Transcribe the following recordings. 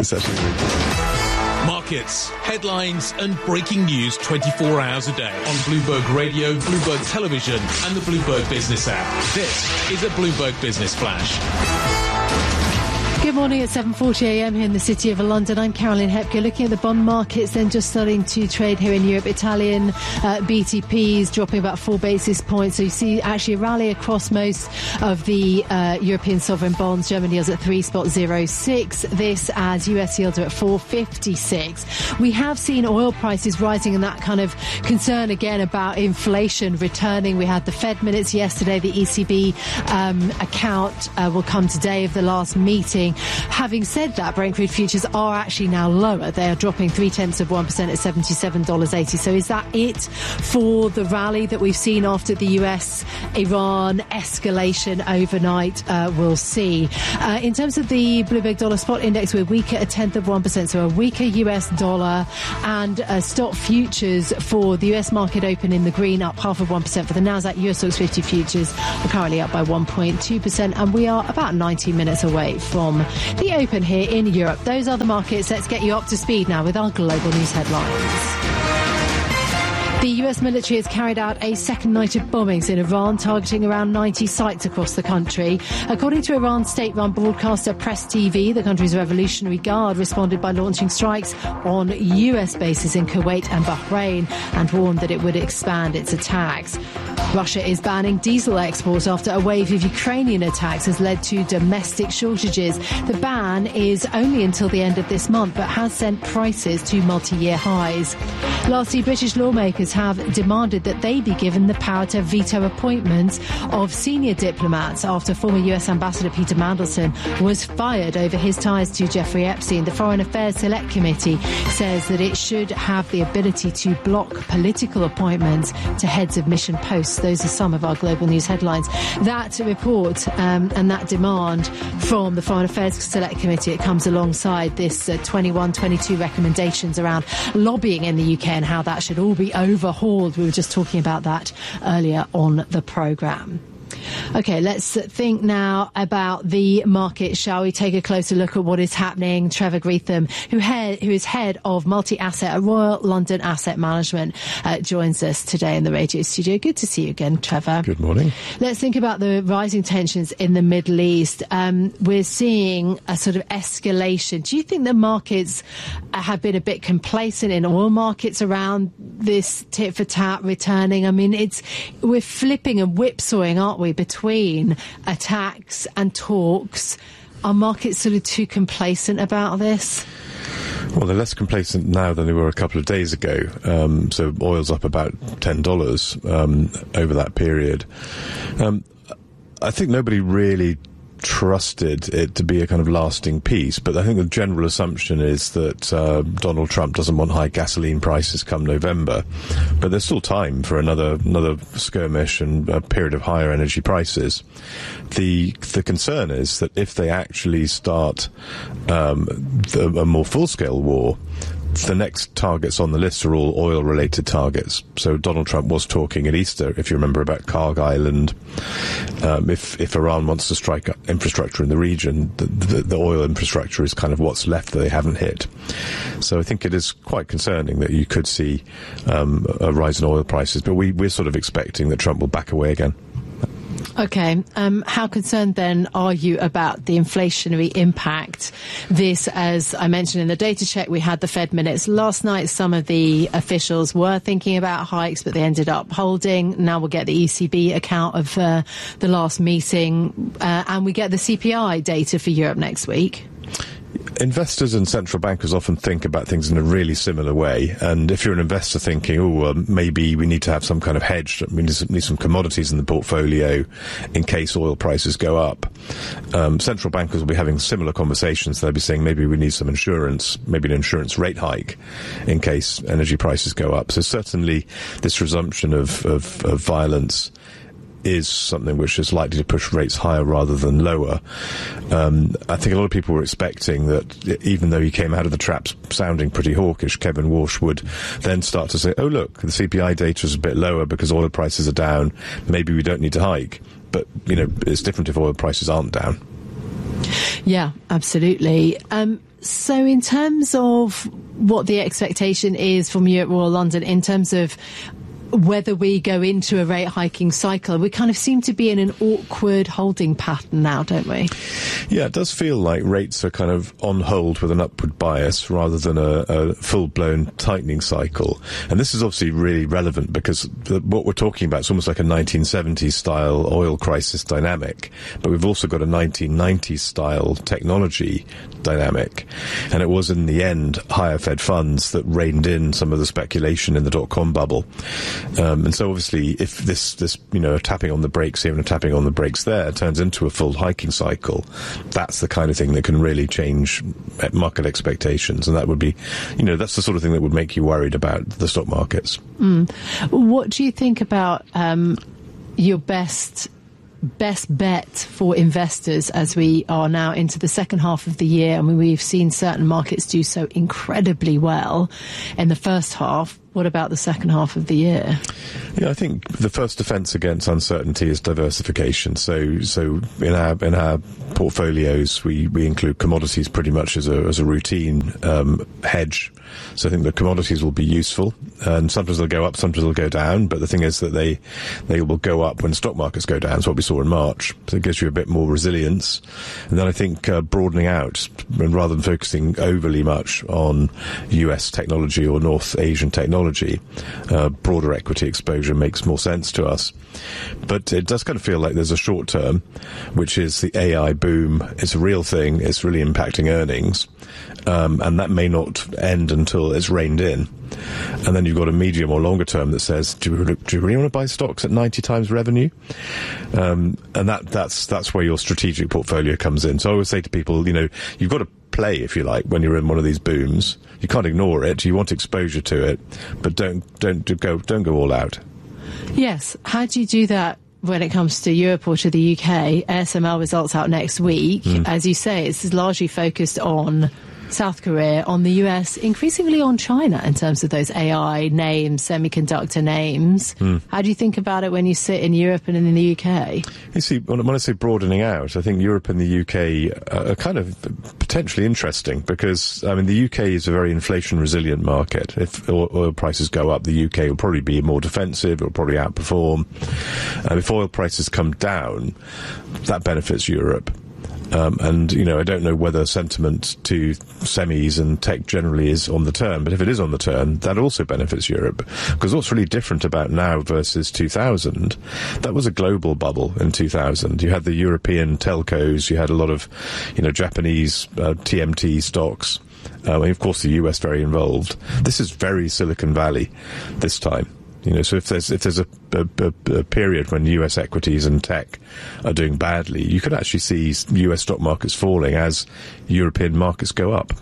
It's actually really good. Markets, headlines and breaking news 24 hours a day on Bloomberg Radio, Bloomberg Television and the Bloomberg Business app. This is a Bloomberg Business Flash. Good morning at 7:40am here in the city of London. I'm Caroline Hepker. Looking at the bond markets, then just starting to trade here in Europe. Italian BTPs dropping about 4 basis points. So you see actually a rally across most of the European sovereign bonds. German yields at 3.06. This as US yields are at 4.56. We have seen oil prices rising and that kind of concern again about inflation returning. We had the Fed minutes yesterday. The ECB account will come today of the last meeting. Having said that, Brent crude futures are actually now lower. They are dropping 0.3% at $77.80. So is that it for the rally that we've seen after the US-Iran escalation overnight? We'll see. In terms of the Bloomberg Dollar Spot Index, we're weaker at 1/10%. So a weaker US dollar and stock futures for the US market open in the green, up 0.5% for the Nasdaq. US Stocks 50 futures are currently up by 1.2%. And we are about 90 minutes away from the open here in Europe. Those are the markets. Let's get you up to speed now with our global news headlines. The US military has carried out a second night of bombings in Iran, targeting around 90 sites across the country. According to Iran's state-run broadcaster Press TV, the country's Revolutionary Guard responded by launching strikes on US bases in Kuwait and Bahrain and warned that it would expand its attacks. Russia is banning diesel exports after a wave of Ukrainian attacks has led to domestic shortages. The ban is only until the end of this month, but has sent prices to multi-year highs. Lastly, British lawmakers have demanded that they be given the power to veto appointments of senior diplomats after former US Ambassador Peter Mandelson was fired over his ties to Jeffrey Epstein. The Foreign Affairs Select Committee says that it should have the ability to block political appointments to heads of mission posts. Those are some of our global news headlines. That report and that demand from the Foreign Affairs Select Committee, it comes alongside this 21-22 recommendations around lobbying in the UK and how that should all be overhauled. We were just talking about that earlier on the programme. OK, let's think now about the market, shall we? Take a closer look at what is happening. Trevor Greetham, who is head of multi-asset at Royal London Asset Management, joins us today in the radio studio. Good to see you again, Trevor. Good morning. Let's think about the rising tensions in the Middle East. We're seeing a sort of escalation. Do you think the markets have been a bit complacent in oil markets around this tit for tat returning? I mean, we're flipping and whipsawing, aren't we, between attacks and talks? Are markets sort of too complacent about this? Well, they're less complacent now than they were a couple of days ago. So oil's up about $10 over that period. I think nobody really trusted it to be a kind of lasting peace, but I think the general assumption is that Donald Trump doesn't want high gasoline prices come November, but there's still time for another skirmish and a period of higher energy prices. The concern is that if they actually start a more full-scale war, the next targets on the list are all oil-related targets. So Donald Trump was talking at Easter, if you remember, about Cargill, and if Iran wants to strike infrastructure in the region, the oil infrastructure is kind of what's left that they haven't hit. So I think it is quite concerning that you could see a rise in oil prices, but we're sort of expecting that Trump will back away again. OK. How concerned then are you about the inflationary impact? This, as I mentioned in the data check, we had the Fed minutes last night. Some of the officials were thinking about hikes, but they ended up holding. Now we'll get the ECB account of the last meeting, and we get the CPI data for Europe next week. Investors and central bankers often think about things in a really similar way. And if you're an investor thinking, maybe we need to have some kind of hedge, we need some commodities in the portfolio in case oil prices go up, central bankers will be having similar conversations. They'll be saying maybe we need some insurance, maybe an insurance rate hike in case energy prices go up. So certainly this resumption of violence is something which is likely to push rates higher rather than lower. I think a lot of people were expecting that even though he came out of the traps sounding pretty hawkish, Kevin Walsh would then start to say, oh, look, the CPI data is a bit lower because oil prices are down. Maybe we don't need to hike. But, it's different if oil prices aren't down. Yeah, absolutely. So in terms of what the expectation is from Europe or London in terms of whether we go into a rate hiking cycle, we kind of seem to be in an awkward holding pattern now, don't we? Yeah, it does feel like rates are kind of on hold with an upward bias rather than a full-blown tightening cycle. And this is obviously really relevant because what we're talking about is almost like a 1970s style oil crisis dynamic, but we've also got a 1990s style technology dynamic. And it was in the end higher Fed funds that reined in some of the speculation in the dot-com bubble. And so obviously if this tapping on the brakes here and a tapping on the brakes there turns into a full hiking cycle, that's the kind of thing that can really change market expectations. And that would be, that's the sort of thing that would make you worried about the stock markets. What do you think about your best bet for investors as we are now into the second half of the year? I mean, we've seen certain markets do so incredibly well in the first half. What about the second half of the year? Yeah, I think the first defence against uncertainty is diversification. So in our portfolios, we include commodities pretty much as a routine hedge. So I think the commodities will be useful, and sometimes they'll go up, sometimes they'll go down. But the thing is that they will go up when stock markets go down. It's what we saw in March. So it gives you a bit more resilience. And then I think broadening out, and rather than focusing overly much on US technology or North Asian technology, broader equity exposure makes more sense to us. But it does kind of feel like there's a short term, which is the AI boom. It's a real thing. It's really impacting earnings. And that may not end until it's reined in. And then you've got a medium or longer term that says, do you really want to buy stocks at 90 times revenue? And that's where your strategic portfolio comes in. So I always say to people, you've got to play, if you like, when you're in one of these booms. You can't ignore it. You want exposure to it, but don't go all out. Yes. How do you do that when it comes to Europe or to the UK? ASML results out next week. As you say, it's largely focused on South Korea, on the US, increasingly on China in terms of those AI names, semiconductor names. How do you think about it when you sit in Europe and in the UK? You see, when I say broadening out, I think Europe and the UK are kind of potentially interesting because, the UK is a very inflation-resilient market. If oil prices go up, the UK will probably be more defensive, it will probably outperform. If oil prices come down, that benefits Europe. I don't know whether sentiment to semis and tech generally is on the turn, but if it is on the turn, that also benefits Europe. Because what's really different about now versus 2000, that was a global bubble in 2000. You had the European telcos, you had a lot of, Japanese TMT stocks, and of course the US very involved. This is very Silicon Valley this time. So if there's a period when US equities and tech are doing badly, you could actually see US stock markets falling as European markets go up.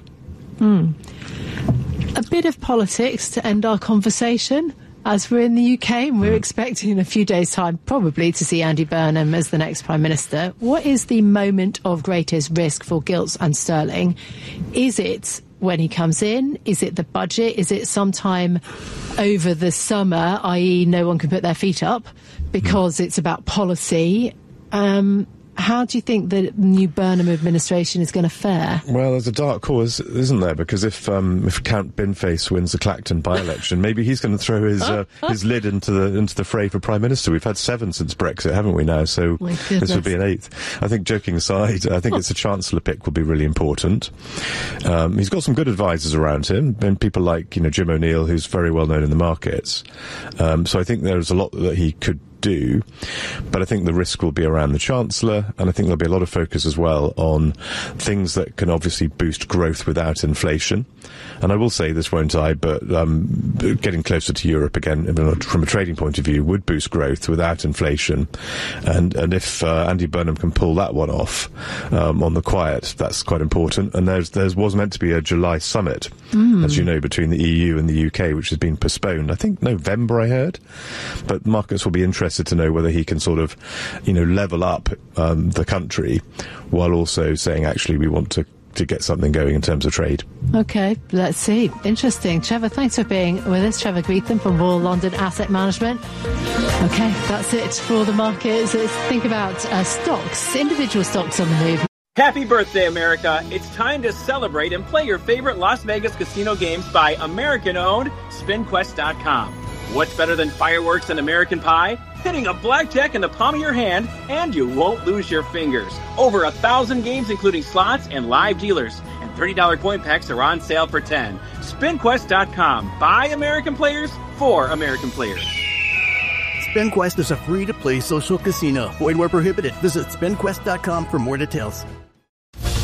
A bit of politics to end our conversation. As we're in the UK and we're expecting in a few days' time probably to see Andy Burnham as the next Prime Minister, what is the moment of greatest risk for gilts and sterling? Is it when he comes in? Is it the budget? Is it sometime over the summer, i.e. no one can put their feet up because it's about policy? How do you think the new Burnham administration is going to fare? Well, there's a dark cause, isn't there? Because if Count Binface wins the Clacton by-election, maybe he's going to throw his lid into the fray for Prime Minister. We've had 7 since Brexit, haven't we now? So this would be an 8th. I think, joking aside, I think it's a Chancellor pick will be really important. He's got some good advisors around him, and people like Jim O'Neill, who's very well known in the markets. So I think there's a lot that he could do, but I think the risk will be around the Chancellor, and I think there'll be a lot of focus as well on things that can obviously boost growth without inflation. And I will say this, won't I, but getting closer to Europe again from a trading point of view would boost growth without inflation, and if Andy Burnham can pull that one off on the quiet, that's quite important. And there was meant to be a July summit, as you know, between the EU and the UK, which has been postponed. I think November, I heard, but markets will be interested to know whether he can sort of, level up the country while also saying, actually, we want to get something going in terms of trade. OK, let's see. Interesting. Trevor, thanks for being with us. Trevor Greetham from Royal London Asset Management. OK, that's it for the markets. Let's think about stocks, individual stocks on the move. Happy birthday, America. It's time to celebrate and play your favorite Las Vegas casino games by American-owned SpinQuest.com. What's better than fireworks and American Pie? Hitting a blackjack in the palm of your hand, and you won't lose your fingers. Over 1,000 games, including slots and live dealers. And $30 coin packs are on sale for $10. SpinQuest.com. By American players, for American players. SpinQuest is a free-to-play social casino. Void where prohibited. Visit SpinQuest.com for more details.